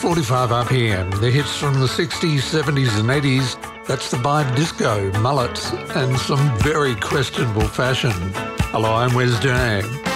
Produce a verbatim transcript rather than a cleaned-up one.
forty-five R P M, the hits from the sixties, seventies and eighties. That's the vibe disco, mullets and some very questionable fashion. Hello, I'm Wes Dang.